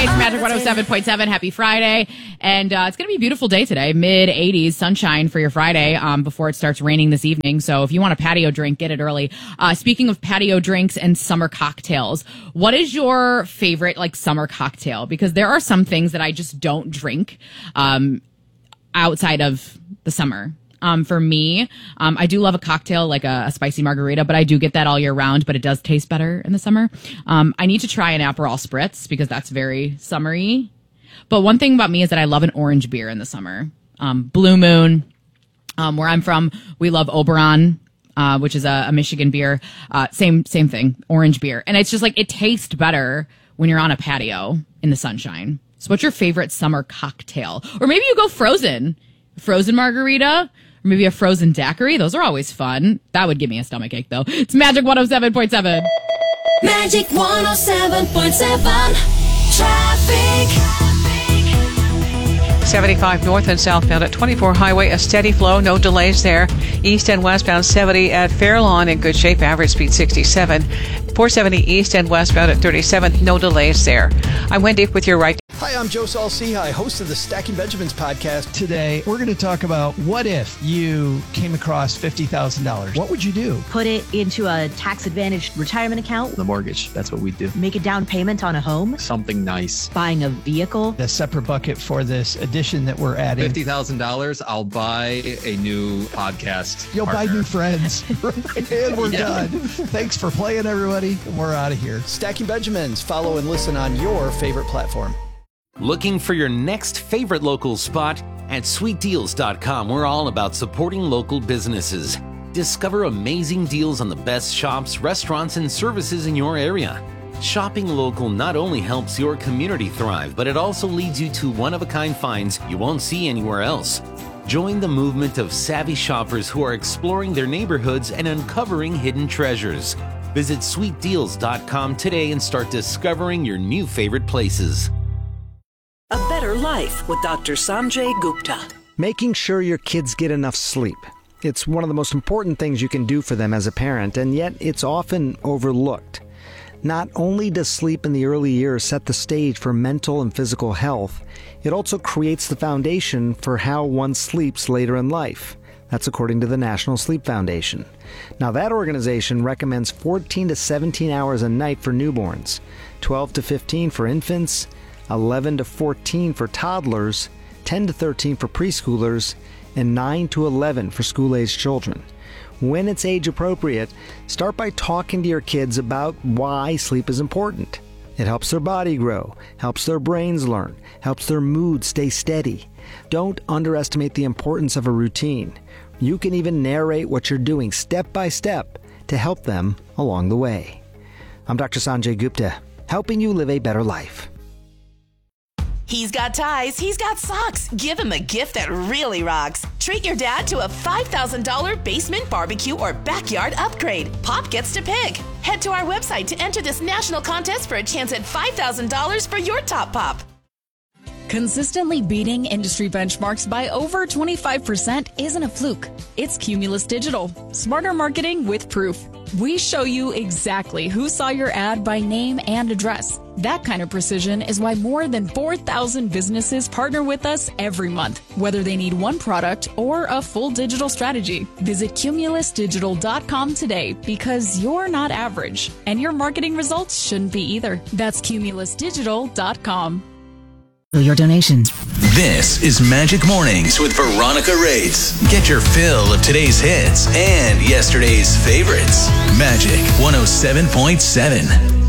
It's Magic 107.7. Happy Friday. And it's going to be a beautiful day today. Mid-80s sunshine for your Friday before it starts raining this evening. So if you want a patio drink, get it early. Speaking of patio drinks and summer cocktails, what is your favorite summer cocktail? Because there are some things that I just don't drink outside of the summer. For me, I do love a cocktail like a spicy margarita, but I do get that all year round, but it does taste better in the summer. I need to try an Aperol Spritz because that's very summery. But one thing about me is that I love an orange beer in the summer. Blue Moon, where I'm from, we love Oberon, which is a Michigan beer. Same thing, orange beer. And it's just it tastes better when you're on a patio in the sunshine. So what's your favorite summer cocktail? Or maybe you go frozen margarita. Maybe a frozen daiquiri. Those are always fun. That would give me a stomachache, though. It's Magic 107.7. Magic 107.7. Traffic. 75 north and southbound at 24 highway, a steady flow, no delays there. East and westbound 70 at Fairlawn in good shape, average speed 67. 470 east and westbound at 37, no delays there. I'm Wendy with your right. Hi, I'm Joe Saul-Sehy, host of the Stacking Benjamins podcast. Today, we're going to talk about what if you came across $50,000? What would you do? Put it into a tax-advantaged retirement account. The mortgage, that's what we do. Make a down payment on a home. Something nice. Buying a vehicle. A separate bucket for this addition that we're adding. $50,000, I'll buy a new podcast. You'll partner. buy new friends. And we're done. Thanks for playing, everybody. We're out of here. Stacking Benjamins. Follow and listen on your favorite platform. Looking for your next favorite local spot? At sweetdeals.com, we're all about supporting local businesses. Discover amazing deals on the best shops, restaurants, and services in your area. Shopping local not only helps your community thrive, but it also leads you to one-of-a-kind finds you won't see anywhere else. Join the movement of savvy shoppers who are exploring their neighborhoods and uncovering hidden treasures. Visit sweetdeals.com today and start discovering your new favorite places. A Better Life with Dr. Sanjay Gupta. Making sure your kids get enough sleep. It's one of the most important things you can do for them as a parent, and yet it's often overlooked. Not only does sleep in the early years set the stage for mental and physical health, it also creates the foundation for how one sleeps later in life. That's according to the National Sleep Foundation. Now, that organization recommends 14 to 17 hours a night for newborns, 12 to 15 for infants, 11 to 14 for toddlers, 10 to 13 for preschoolers, and 9 to 11 for school-aged children. When it's age appropriate, start by talking to your kids about why sleep is important. It helps their body grow, helps their brains learn, helps their mood stay steady. Don't underestimate the importance of a routine. You can even narrate what you're doing step by step to help them along the way. I'm Dr. Sanjay Gupta, helping you live a better life. He's got ties, he's got socks. Give him a gift that really rocks. Treat your dad to a $5,000 basement barbecue or backyard upgrade. Pop gets to pick. Head to our website to enter this national contest for a chance at $5,000 for your top pop. Consistently beating industry benchmarks by over 25% isn't a fluke. It's Cumulus Digital. Smarter marketing with proof. We show you exactly who saw your ad by name and address. That kind of precision is why more than 4,000 businesses partner with us every month, whether they need one product or a full digital strategy. Visit cumulusdigital.com today because you're not average, and your marketing results shouldn't be either. That's cumulusdigital.com. Your donations. This is Magic Mornings with Veronica Reyes. Get your fill of today's hits and yesterday's favorites. Magic 107.7.